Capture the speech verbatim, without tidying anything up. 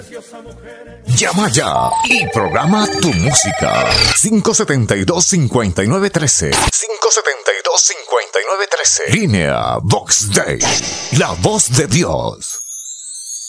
Llama ya y programa tu música. cinco siete dos, cinco nueve uno tres. cinco siete dos, cinco nueve uno tres. Línea Vox Day. La voz de Dios.